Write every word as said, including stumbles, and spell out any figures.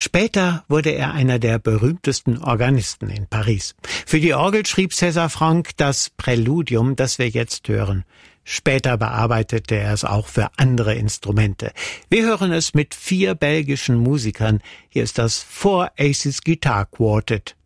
Später wurde er einer der berühmtesten Organisten in Paris. Für die Orgel schrieb César Franck das Präludium, das wir jetzt hören. Später bearbeitete er es auch für andere Instrumente. Wir hören es mit vier belgischen Musikern. Hier ist das Four Aces Guitar Quartet.